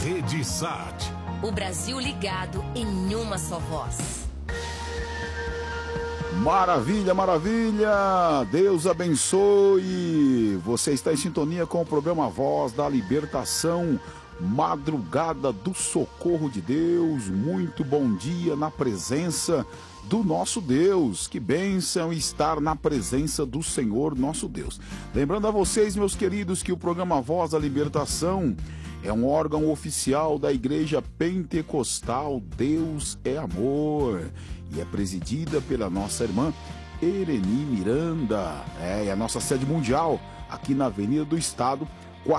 Rede Sat. O Brasil ligado em uma só voz. Maravilha, maravilha! Deus abençoe! Você está em sintonia com o programa Voz da Libertação, Madrugada do Socorro de Deus. Muito bom dia na presença do nosso Deus. Que bênção estar na presença do Senhor nosso Deus. Lembrando a vocês, meus queridos, que o programa Voz da Libertação é um órgão oficial da Igreja Pentecostal Deus é Amor e é presidida pela nossa irmã Ereni Miranda. É a nossa sede mundial aqui na Avenida do Estado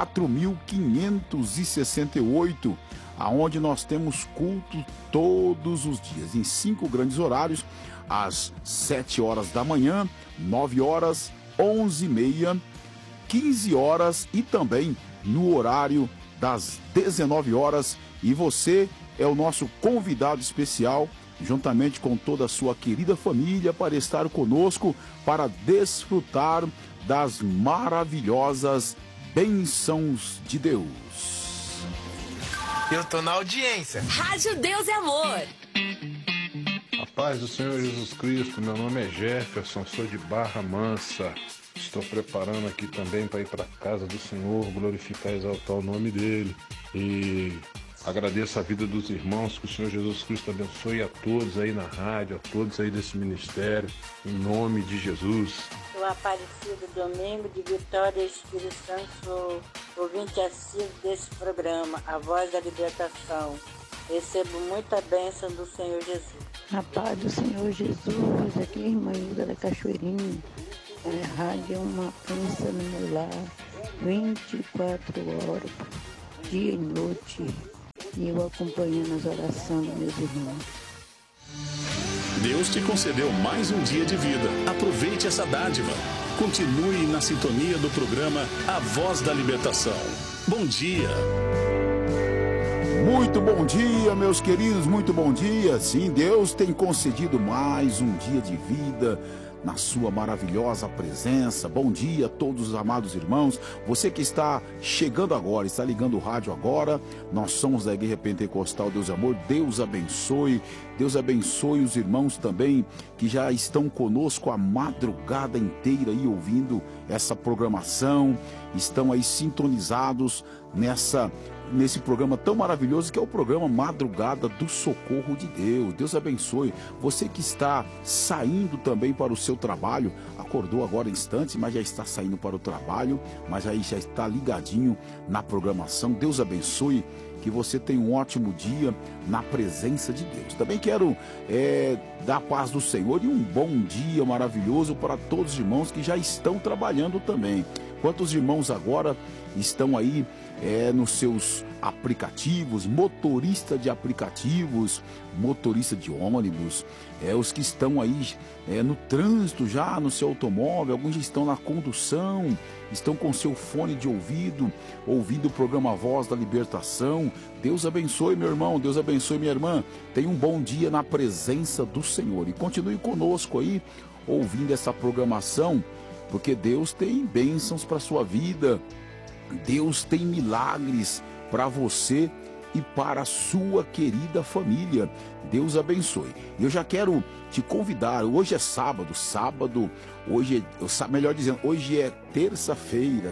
4568, aonde nós temos culto todos os dias, em 5 grandes horários, às 7 horas da manhã, 9 horas, 11h30, 15 horas e também no horário das 19 horas. E você é o nosso convidado especial, juntamente com toda a sua querida família, para estar conosco, para desfrutar das maravilhosas bênçãos de Deus. Eu tô na audiência. Rádio Deus é Amor. A paz do Senhor Jesus Cristo. Meu nome é Jefferson, sou de Barra Mansa. Estou preparando aqui também para ir para a casa do Senhor, glorificar e exaltar o nome dele. E agradeço a vida dos irmãos, que o Senhor Jesus Cristo abençoe a todos aí na rádio, a todos aí desse ministério, em nome de Jesus. Sou Aparecido Domingo de Vitória, Espírito Santo, sou ouvinte assíduo desse programa, A Voz da Libertação. Recebo muita bênção do Senhor Jesus. A paz do Senhor Jesus, aqui é a irmã Hilda da Cachoeirinha. A rádio é uma bênção no meu lar, 24 horas, dia e noite, e eu acompanhando as orações dos meus irmãos. Deus te concedeu mais um dia de vida. Aproveite essa dádiva. Continue na sintonia do programa A Voz da Libertação. Bom dia. Muito bom dia, meus queridos, muito bom dia. Sim, Deus tem concedido mais um dia de vida na sua maravilhosa presença. Bom dia a todos os amados irmãos. Você que está chegando agora, está ligando o rádio agora, nós somos da Igreja Pentecostal Deus é Amor. Deus abençoe. Deus abençoe os irmãos também que já estão conosco a madrugada inteira aí ouvindo essa programação, estão aí sintonizados nesse programa tão maravilhoso que é o programa Madrugada do Socorro de Deus. Deus abençoe. Você que está saindo também para o seu trabalho, acordou agora em instantes, mas já está saindo para o trabalho, mas aí já está ligadinho na programação. Deus abençoe, que você tenha um ótimo dia na presença de Deus. Também quero dar a paz do Senhor e um bom dia maravilhoso para todos os irmãos que já estão trabalhando também. Quantos irmãos agora estão aí nos seus aplicativos, motorista de aplicativos, motorista de ônibus, os que estão aí no trânsito já, no seu automóvel, alguns já estão na condução, estão com seu fone de ouvido, ouvindo o programa Voz da Libertação. Deus abençoe, meu irmão, Deus abençoe, minha irmã. Tenha um bom dia na presença do Senhor e continue conosco aí, ouvindo essa programação, porque Deus tem bênçãos para a sua vida. Deus tem milagres para você e para a sua querida família. Deus abençoe. E eu já quero te convidar, hoje é sábado, melhor dizendo, hoje é terça-feira,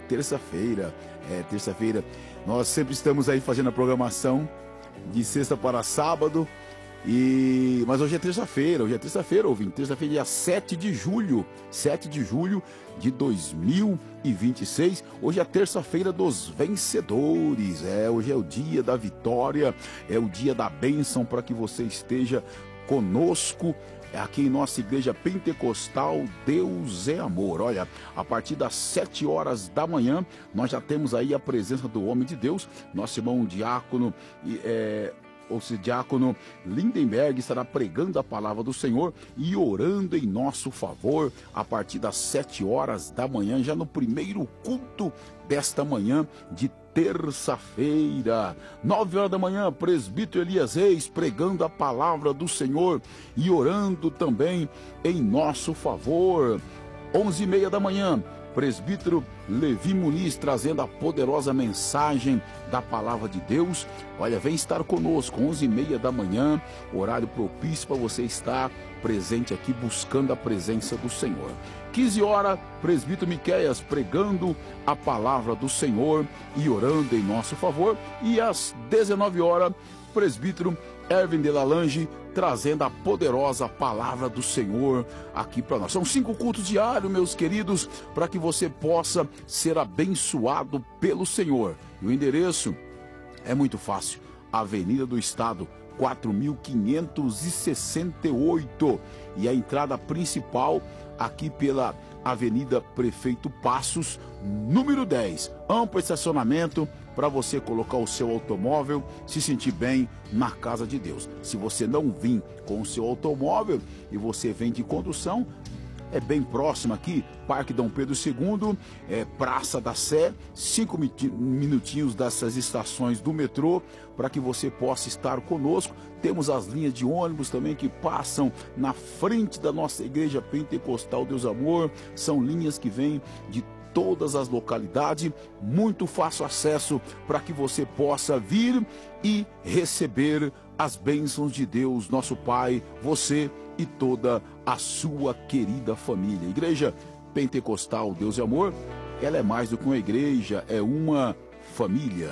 nós sempre estamos aí fazendo a programação de sexta para sábado, mas hoje é terça-feira, ouvinte, terça-feira, dia 7 de julho de 2026, hoje é a terça-feira dos vencedores, hoje é o dia da vitória, é o dia da bênção para que você esteja conosco aqui em nossa Igreja Pentecostal Deus é Amor. Olha, a partir das 7 horas da manhã, nós já temos aí a presença do homem de Deus, nosso irmão diácono diácono Lindenberg estará pregando a palavra do Senhor e orando em nosso favor a partir das 7 horas da manhã, já no primeiro culto desta manhã de terça-feira. 9 horas da manhã, presbítero Elias Reis pregando a palavra do Senhor e orando também em nosso favor. 11h30 da manhã, presbítero Levi Muniz trazendo a poderosa mensagem da palavra de Deus. Olha, vem estar conosco, 11h30 da manhã, horário propício para você estar presente aqui, buscando a presença do Senhor. 15 horas, presbítero Miqueias pregando a palavra do Senhor e orando em nosso favor. E às 19 horas, presbítero Erwin Delalange trazendo a poderosa palavra do Senhor aqui para nós. São 5 cultos diários, meus queridos, para que você possa ser abençoado pelo Senhor. E o endereço é muito fácil: Avenida do Estado, 4.568, e a entrada principal aqui pela Avenida Prefeito Passos, número 10. Amplo estacionamento para você colocar o seu automóvel, se sentir bem na casa de Deus. Se você não vir com o seu automóvel e você vem de condução, é bem próximo aqui, Parque Dom Pedro II, Praça da Sé, 5 minutinhos dessas estações do metrô, para que você possa estar conosco. Temos as linhas de ônibus também que passam na frente da nossa igreja pentecostal Deus Amor. São linhas que vêm de todas as localidades, muito fácil acesso para que você possa vir e receber as bênçãos de Deus, nosso Pai, você e toda a sua querida família. Igreja Pentecostal Deus e Amor, ela é mais do que uma igreja, é uma família.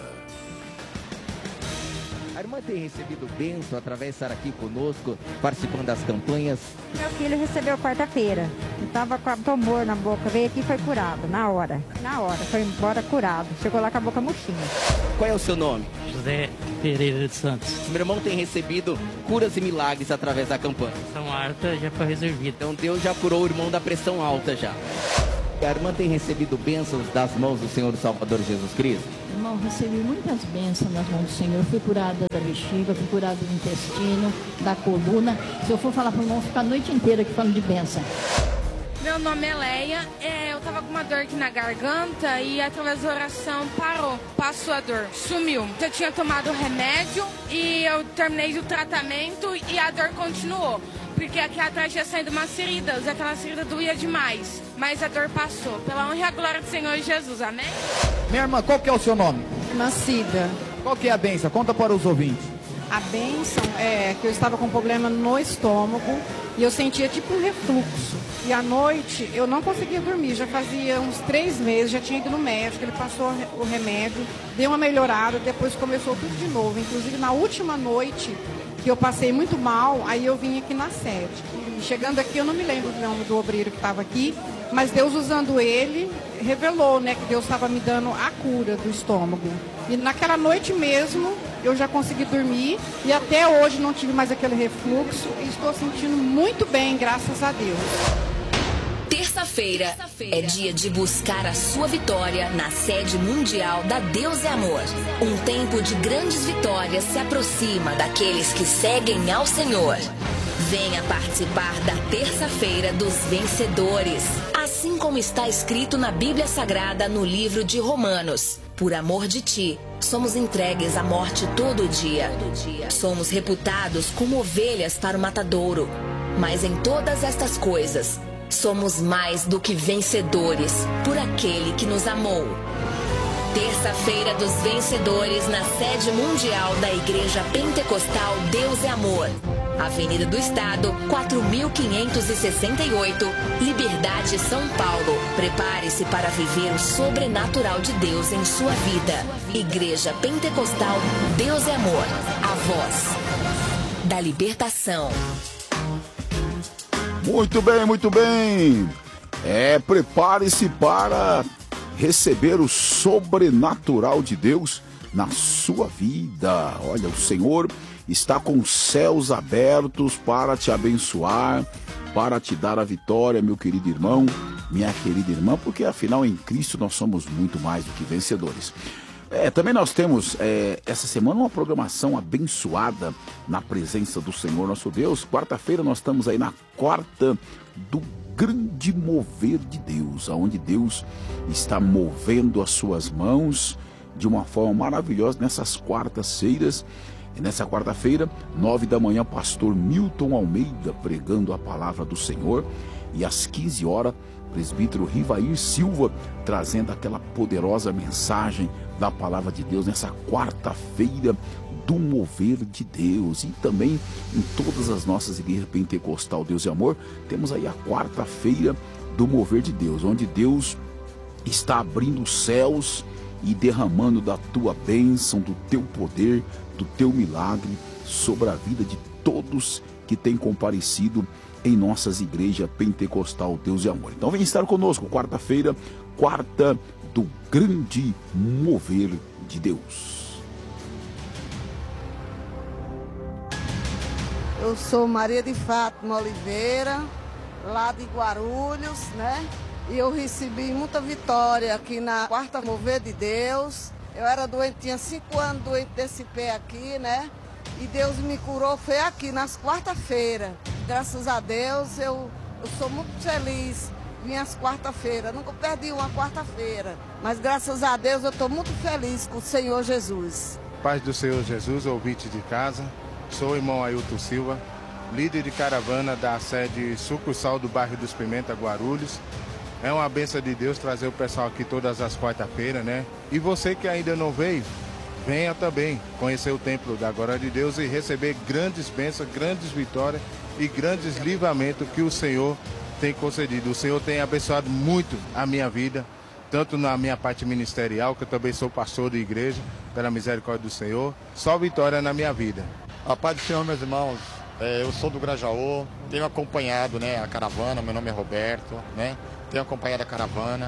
A irmã tem recebido bênção através de estar aqui conosco, participando das campanhas. Meu filho recebeu quarta-feira. Eu estava com tumor na boca, veio aqui e foi curado, na hora, foi embora curado. Chegou lá com a boca murchinha. Qual é o seu nome? José Pereira de Santos. Meu irmão tem recebido curas e milagres através da campanha. Pressão alta já foi resolvida. Então Deus já curou o irmão da pressão alta já. A irmã tem recebido bênçãos das mãos do Senhor Salvador Jesus Cristo? Irmão, recebi muitas bênçãos nas mãos do Senhor. Fui curada da bexiga, fui curada do intestino, da coluna. Se eu for falar para o irmão, ficar a noite inteira aqui falando de bênção. Meu nome é Leia, eu tava com uma dor aqui na garganta e através da oração passou a dor, sumiu. Eu tinha tomado remédio e eu terminei o tratamento e a dor continuou. Porque aqui atrás tinha saído umas feridas, aquela ferida doía demais. Mas a dor passou, pela honra e a glória do Senhor Jesus, amém? Minha irmã, qual que é o seu nome? Irmã Cida. Qual que é a bênção? Conta para os ouvintes. A bênção é que eu estava com problema no estômago e eu sentia tipo um refluxo. E à noite eu não conseguia dormir, já fazia uns 3 meses, já tinha ido no médico, ele passou o remédio, deu uma melhorada, depois começou tudo de novo. Inclusive na última noite que eu passei muito mal, aí eu vim aqui na sede. E chegando aqui, eu não me lembro do nome do obreiro que estava aqui, mas Deus usando ele, revelou, né, que Deus estava me dando a cura do estômago. E naquela noite mesmo, eu já consegui dormir e até hoje não tive mais aquele refluxo e estou sentindo muito bem, graças a Deus. Terça-feira é dia de buscar a sua vitória na sede mundial da Deus é Amor. Um tempo de grandes vitórias se aproxima daqueles que seguem ao Senhor. Venha participar da Terça-feira dos Vencedores. Assim como está escrito na Bíblia Sagrada no livro de Romanos. Por amor de ti, somos entregues à morte todo dia. Somos reputados como ovelhas para o matadouro. Mas em todas estas coisas, somos mais do que vencedores por aquele que nos amou. Terça-feira dos Vencedores na sede mundial da Igreja Pentecostal Deus é Amor. Avenida do Estado, 4.568, Liberdade, São Paulo. Prepare-se para viver o sobrenatural de Deus em sua vida. Igreja Pentecostal Deus é Amor. A voz da libertação. Muito bem, muito bem. Prepare-se para receber o sobrenatural de Deus na sua vida. Olha, o Senhor está com os céus abertos para te abençoar, para te dar a vitória, meu querido irmão, minha querida irmã, porque afinal em Cristo nós somos muito mais do que vencedores. Também nós temos essa semana uma programação abençoada na presença do Senhor nosso Deus. Quarta-feira nós estamos aí na quarta do grande mover de Deus, onde Deus está movendo as suas mãos de uma forma maravilhosa nessas quartas-feiras. E nessa quarta-feira, 9 da manhã, pastor Milton Almeida pregando a palavra do Senhor. E às 15 horas, presbítero Rivair Silva, trazendo aquela poderosa mensagem da palavra de Deus nessa quarta-feira do mover de Deus. E também em todas as nossas igrejas pentecostal Deus e Amor, temos aí a quarta-feira do mover de Deus, onde Deus está abrindo os céus e derramando da tua bênção, do teu poder, do teu milagre sobre a vida de todos que têm comparecido em nossas igrejas pentecostal Deus e Amor. Então vem estar conosco, quarta-feira, quarta do grande mover de Deus. Eu sou Maria de Fátima Oliveira, lá de Guarulhos, né? E eu recebi muita vitória aqui na quarta mover de Deus. Eu era doente, tinha 5 anos doente desse pé aqui, né? E Deus me curou, foi aqui, nas quarta-feiras. Graças a Deus, eu sou muito feliz. Minhas quarta-feiras, nunca perdi uma quarta-feira. Mas graças a Deus, eu estou muito feliz com o Senhor Jesus. Paz do Senhor Jesus, ouvinte de casa. Sou o irmão Ailton Silva, líder de caravana da sede sucursal do bairro dos Pimenta, Guarulhos. É uma bênção de Deus trazer o pessoal aqui todas as quarta-feiras, né? E você que ainda não veio, venha também conhecer o templo da glória de Deus e receber grandes bênçãos, grandes vitórias e grandes livramentos que o Senhor tem concedido. O Senhor tem abençoado muito a minha vida, tanto na minha parte ministerial, que eu também sou pastor de igreja, pela misericórdia do Senhor. Só vitória na minha vida. A paz do Senhor, meus irmãos. Eu sou do Grajaú, tenho acompanhado, né, a caravana, meu nome é Roberto, né? Tenho acompanhado a caravana,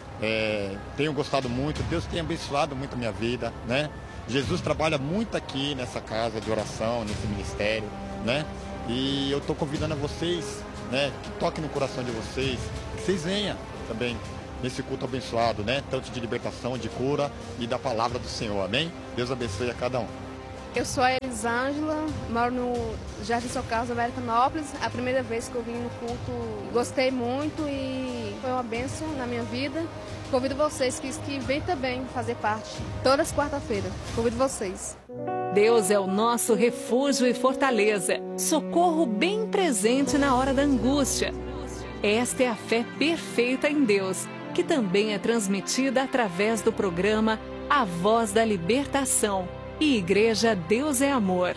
tenho gostado muito, Deus tem abençoado muito a minha vida, né? Jesus trabalha muito aqui nessa casa de oração, nesse ministério, né? E eu estou convidando a vocês, né, que toquem no coração de vocês, que vocês venham também nesse culto abençoado, né? Tanto de libertação, de cura e da palavra do Senhor, amém? Deus abençoe a cada um. Eu sou a Elisângela, moro no Jardim Socarros, Americanópolis. A primeira vez que eu vim no culto, gostei muito e foi uma bênção na minha vida. Convido vocês que vêm também fazer parte, todas as quarta-feiras. Convido vocês. Deus é o nosso refúgio e fortaleza, socorro bem presente na hora da angústia. Esta é a fé perfeita em Deus, que também é transmitida através do programa A Voz da Libertação. E Igreja Deus é Amor.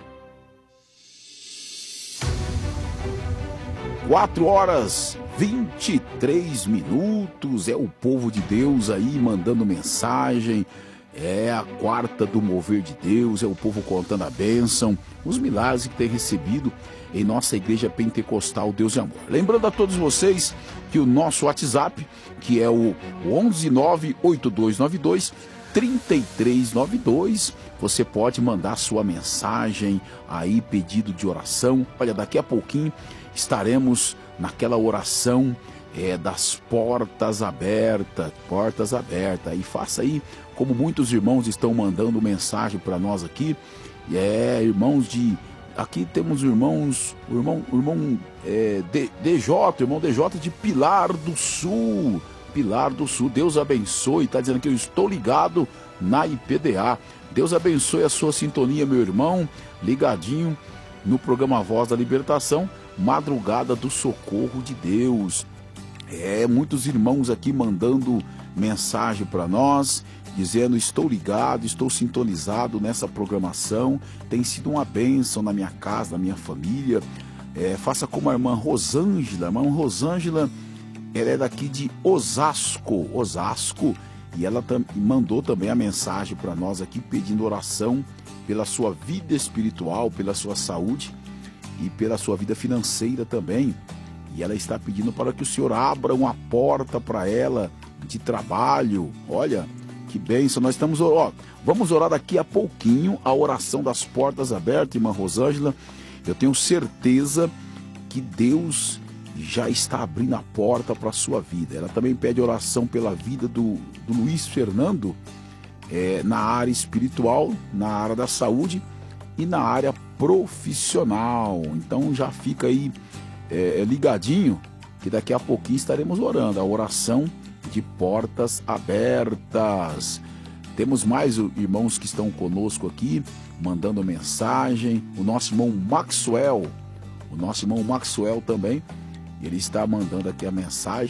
4h23. É o povo de Deus aí mandando mensagem. É a quarta do mover de Deus. É o povo contando a bênção, os milagres que tem recebido em nossa igreja pentecostal Deus e Amor. Lembrando a todos vocês que o nosso WhatsApp, que é o 11982923392, você pode mandar sua mensagem aí, pedido de oração. Olha, daqui a pouquinho estaremos naquela oração das portas abertas, e faça aí como muitos irmãos estão mandando mensagem para nós aqui. Irmãos de... Aqui temos irmão DJ de Pilar do Sul. Deus abençoe, está dizendo que eu estou ligado na IPDA. Deus abençoe a sua sintonia, meu irmão, ligadinho no programa Voz da Libertação, Madrugada do Socorro de Deus. Muitos irmãos aqui mandando mensagem para nós, dizendo: estou ligado, estou sintonizado nessa programação, tem sido uma bênção na minha casa, na minha família. Faça como a irmã Rosângela. Ela é daqui de Osasco, e ela mandou também a mensagem para nós aqui, pedindo oração pela sua vida espiritual, pela sua saúde e pela sua vida financeira também. E ela está pedindo para que o Senhor abra uma porta para ela de trabalho. Olha, que bênção. Nós estamos, vamos orar daqui a pouquinho a oração das portas abertas, irmã Rosângela. Eu tenho certeza que Deus já está abrindo a porta para a sua vida. Ela também pede oração pela vida do Luiz Fernando, na área espiritual, na área da saúde e na área profissional. Então já fica aí ligadinho, que daqui a pouquinho estaremos orando a oração de portas abertas. Temos mais irmãos que estão conosco aqui, mandando mensagem. O nosso irmão Maxwell também, ele está mandando aqui a mensagem,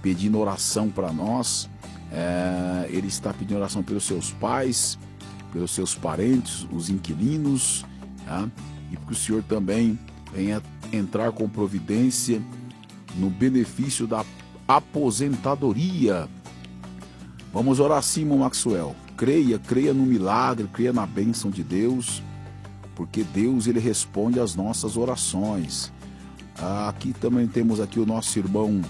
pedindo oração para nós. Ele está pedindo oração pelos seus pais, pelos seus parentes, os inquilinos, tá? E que o Senhor também venha entrar com providência no benefício da aposentadoria. Vamos orar assim, irmão Maxwell. Creia no milagre, creia na bênção de Deus, porque Deus, ele responde às nossas orações. Aqui também temos aqui o nosso irmão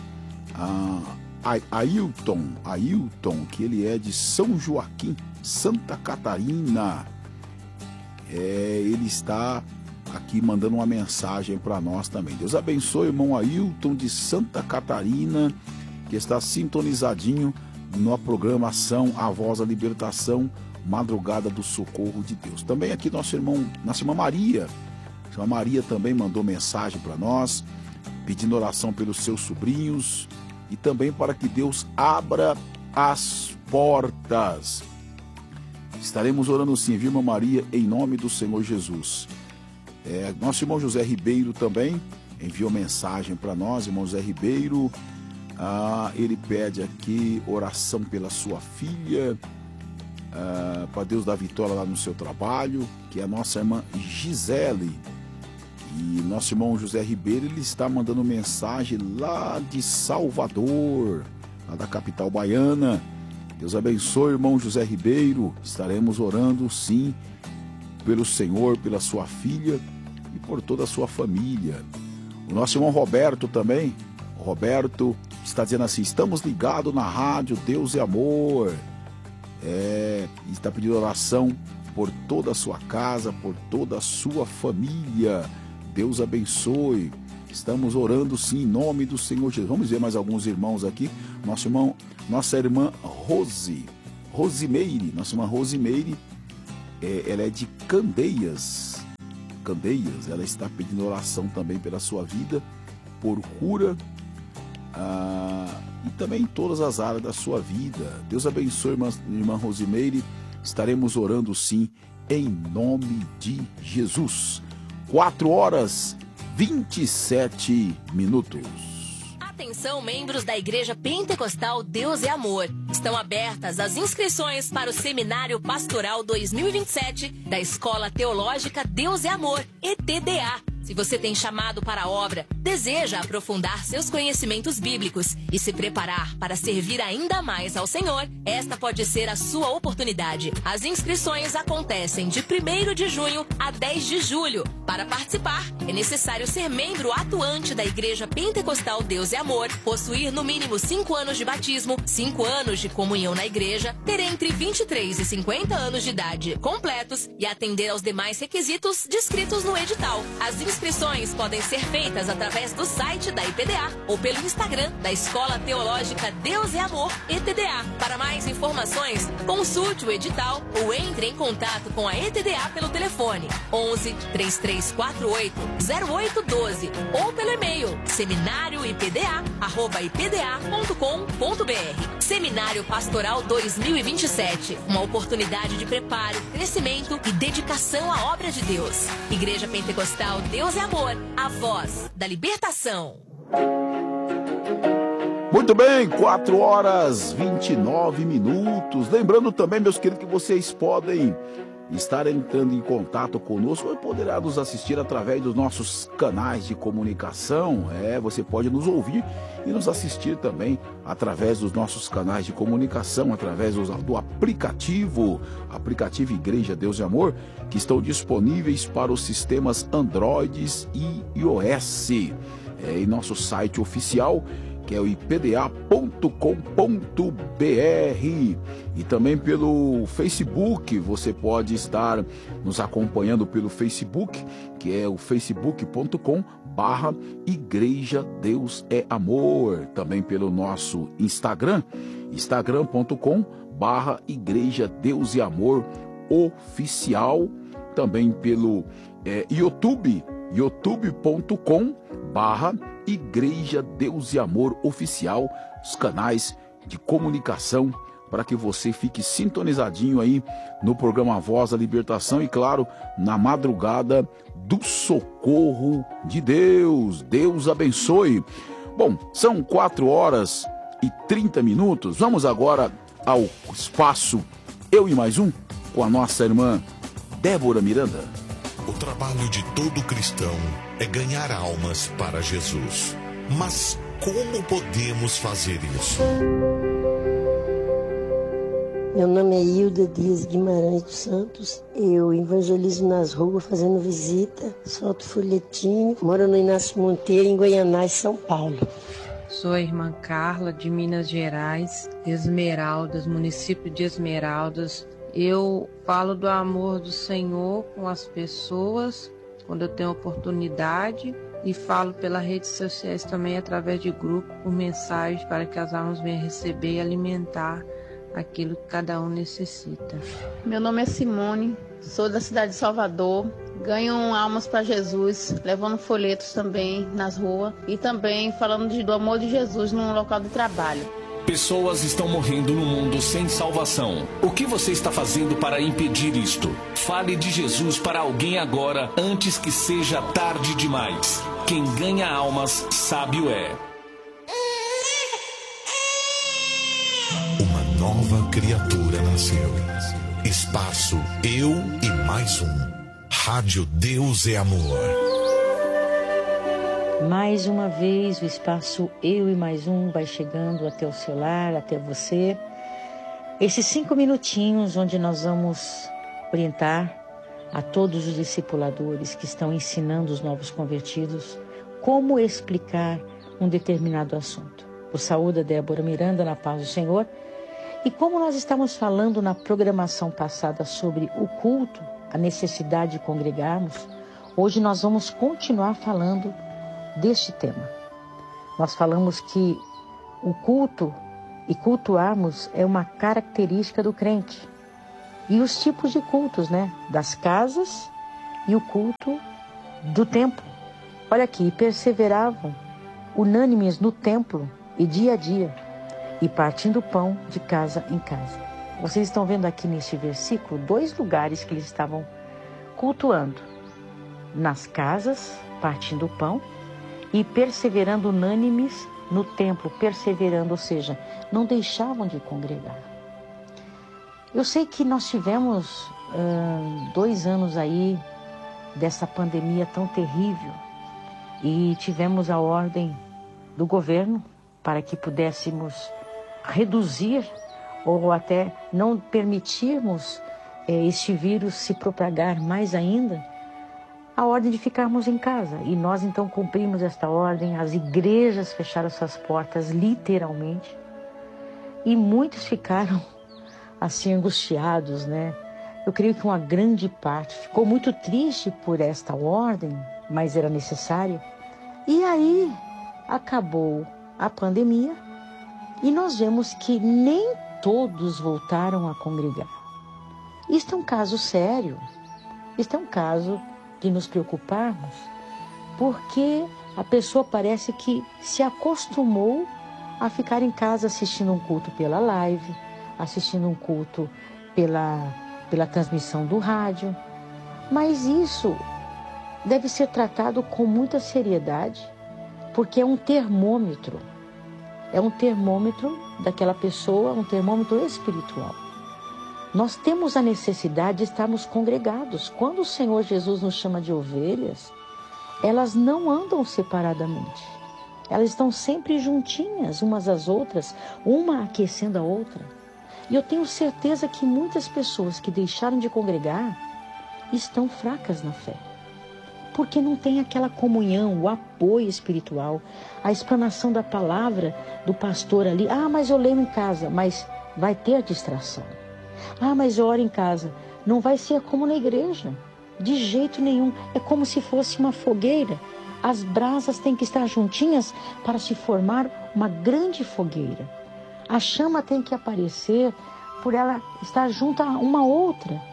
Ailton, que ele é de São Joaquim, Santa Catarina. Ele está aqui mandando uma mensagem para nós também. Deus abençoe o irmão Ailton de Santa Catarina, que está sintonizadinho na programação A Voz da Libertação, Madrugada do Socorro de Deus. Também aqui nossa irmã Maria. A irmã Maria também mandou mensagem para nós, pedindo oração pelos seus sobrinhos e também para que Deus abra as portas. Estaremos orando sim, viu, irmã Maria, em nome do Senhor Jesus. Nosso irmão José Ribeiro também enviou mensagem para nós, irmão José Ribeiro. Ele pede aqui oração pela sua filha, para Deus dar vitória lá no seu trabalho, que é a nossa irmã Gisele. E nosso irmão José Ribeiro, ele está mandando mensagem lá de Salvador, lá da capital baiana. Deus abençoe, irmão José Ribeiro. Estaremos orando sim pelo Senhor, pela sua filha e por toda a sua família. O nosso irmão Roberto também, o Roberto está dizendo assim: estamos ligados na rádio Deus é Amor. Está pedindo oração por toda a sua casa, por toda a sua família. Deus abençoe. Estamos orando sim em nome do Senhor Jesus. Vamos ver mais alguns irmãos aqui. Nossa irmã Rosimeire, ela é de Candeias. Ela está pedindo oração também pela sua vida, por cura, e também em todas as áreas da sua vida. Deus abençoe, irmã Rosimeire. Estaremos orando sim em nome de Jesus. 4h27. Atenção, membros da Igreja Pentecostal Deus é Amor. Estão abertas as inscrições para o Seminário Pastoral 2027 da Escola Teológica Deus é Amor, ETDA. Se você tem chamado para a obra, deseja aprofundar seus conhecimentos bíblicos e se preparar para servir ainda mais ao Senhor, esta pode ser a sua oportunidade. As inscrições acontecem de 1º de junho a 10 de julho. Para participar, é necessário ser membro atuante da Igreja Pentecostal Deus é Amor, possuir no mínimo 5 anos de batismo, 5 anos de comunhão na igreja, ter entre 23 e 50 anos de idade completos e atender aos demais requisitos descritos no edital. As inscrições podem ser feitas através do site da IPDA ou pelo Instagram da Escola Teológica Deus é Amor, ETDA. Para mais informações, consulte o edital ou entre em contato com a ETDA pelo telefone 11 3348 0812 ou pelo e-mail seminarioipda@ipda.com.br. Seminário Pastoral 2027, uma oportunidade de preparo, crescimento e dedicação à obra de Deus. Igreja Pentecostal Deus é Amor, a voz da libertação. Muito bem, 4h29. Lembrando também, meus queridos, que vocês podem estar entrando em contato conosco ou poderá nos assistir através dos nossos canais de comunicação. Você pode nos ouvir e nos assistir também através dos nossos canais de comunicação, através do aplicativo Igreja Deus e Amor, que estão disponíveis para os sistemas Androids e iOS. Em nosso site oficial, que é o ipda.com.br, e também pelo Facebook. Você pode estar nos acompanhando pelo Facebook, que é o facebook.com/Igreja Deus é Amor. Também pelo nosso Instagram, instagram.com/Igreja Deus e Amor Oficial. Também pelo YouTube, youtube.com/Igreja Deus e Amor Oficial, os canais de comunicação, para que você fique sintonizadinho aí no programa Voz da Libertação e, claro, na madrugada do socorro de Deus. Deus abençoe. Bom, são 4h 9h30. Vamos agora ao espaço Eu e Mais Um, com a nossa irmã Débora Miranda. O trabalho de todo cristão é ganhar almas para Jesus. Mas como podemos fazer isso? Meu nome é Hilda Dias Guimarães dos Santos. Eu evangelizo nas ruas, fazendo visita, solto folhetinho. Moro no Inácio Monteiro, em Goianás, São Paulo. Sou a irmã Carla, de Minas Gerais, Esmeraldas, município de Esmeraldas. Eu falo do amor do Senhor com as pessoas, quando eu tenho oportunidade, e falo pelas redes sociais também, através de grupo, por mensagem, para que as almas venham receber e alimentar aquilo que cada um necessita. Meu nome é Simone, sou da cidade de Salvador, ganho almas para Jesus, levando folhetos também nas ruas e também falando do amor de Jesus no local de trabalho. Pessoas estão morrendo no mundo sem salvação. O que você está fazendo para impedir isto? Fale de Jesus para alguém agora, antes que seja tarde demais. Quem ganha almas, sábio é. Nova criatura nasceu. Espaço Eu e Mais Um. Rádio Deus é Amor. Mais uma vez o espaço Eu e Mais Um vai chegando até o seu lar, até você. Esses 5 minutinhos onde nós vamos orientar a todos os discipuladores que estão ensinando os novos convertidos como explicar um determinado assunto. Por saúde a Débora Miranda, na paz do Senhor. E como nós estamos falando na programação passada sobre o culto, a necessidade de congregarmos, hoje nós vamos continuar falando deste tema. Nós falamos que o culto e cultuarmos é uma característica do crente. E os tipos de cultos, né? Das casas e o culto do templo. Olha aqui, perseveravam unânimes no templo e dia a dia, e partindo o pão de casa em casa. Vocês estão vendo aqui neste versículo 2 lugares que eles estavam cultuando. Nas casas, partindo o pão, e perseverando unânimes no templo, perseverando, ou seja, não deixavam de congregar. Eu sei que nós tivemos 2 anos aí dessa pandemia tão terrível, e tivemos a ordem do governo para que pudéssemos reduzir ou até não permitirmos este vírus se propagar mais ainda, a ordem de ficarmos em casa. E nós então cumprimos esta ordem, as igrejas fecharam suas portas literalmente, e muitos ficaram assim angustiados, né? Eu creio que uma grande parte ficou muito triste por esta ordem, mas era necessária. E aí acabou a pandemia, e nós vemos que nem todos voltaram a congregar. Isto é um caso sério, isto é um caso de nos preocuparmos, porque a pessoa parece que se acostumou a ficar em casa assistindo um culto pela live, assistindo um culto pela transmissão do rádio. Mas isso deve ser tratado com muita seriedade, porque é um termômetro. É um termômetro daquela pessoa, um termômetro espiritual. Nós temos a necessidade de estarmos congregados. Quando o Senhor Jesus nos chama de ovelhas, elas não andam separadamente. Elas estão sempre juntinhas, umas às outras, uma aquecendo a outra. E eu tenho certeza que muitas pessoas que deixaram de congregar estão fracas na fé. Porque não tem aquela comunhão, o apoio espiritual, a explanação da palavra do pastor ali. Ah, mas eu leio em casa, mas vai ter distração. Ah, mas eu oro em casa. Não vai ser como na igreja, de jeito nenhum. É como se fosse uma fogueira. As brasas têm que estar juntinhas para se formar uma grande fogueira. A chama tem que aparecer por ela estar junto a uma outra.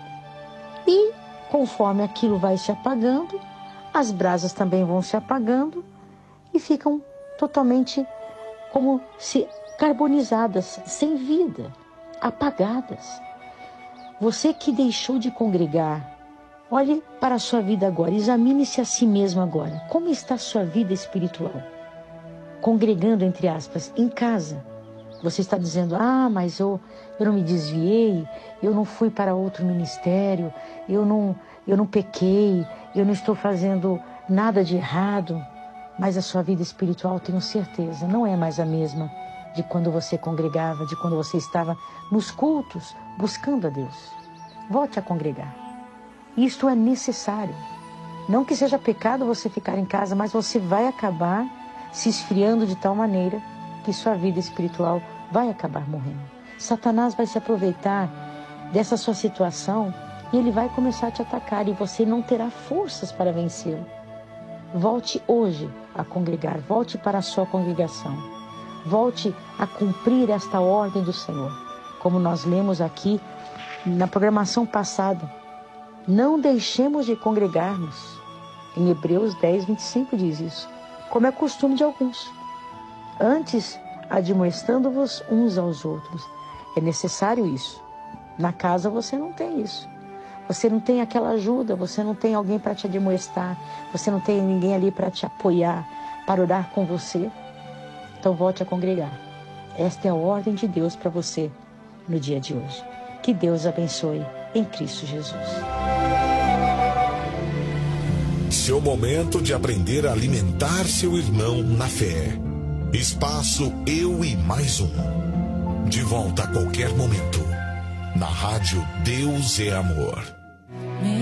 E conforme aquilo vai se apagando, as brasas também vão se apagando e ficam totalmente como se carbonizadas, sem vida, apagadas. Você que deixou de congregar, olhe para a sua vida agora, examine-se a si mesmo agora. Como está a sua vida espiritual? Congregando, entre aspas, em casa, Você está dizendo, mas eu não me desviei, eu não fui para outro ministério, eu não pequei, eu não estou fazendo nada de errado. Mas a sua vida espiritual, tenho certeza, não é mais a mesma de quando você congregava, de quando você estava nos cultos buscando a Deus. Volte a congregar. Isto é necessário. Não que seja pecado você ficar em casa, mas você vai acabar se esfriando de tal maneira que sua vida espiritual vai acabar morrendo. Satanás vai se aproveitar dessa sua situação e ele vai começar a te atacar e você não terá forças para vencê-lo. Volte hoje a congregar, volte para a sua congregação. Volte a cumprir esta ordem do Senhor. Como nós lemos aqui na programação passada, não deixemos de congregarmos. Em Hebreus 10, 25 diz isso. Como é costume de alguns. Antes, admoestando-vos uns aos outros. É necessário isso. Na casa você não tem isso. Você não tem aquela ajuda, você não tem alguém para te admoestar, você não tem ninguém ali para te apoiar, para orar com você. Então volte a congregar. Esta é a ordem de Deus para você no dia de hoje. Que Deus abençoe em Cristo Jesus. Seu momento de aprender a alimentar seu irmão na fé. Espaço Eu e Mais Um. De volta a qualquer momento. Na rádio Deus é Amor.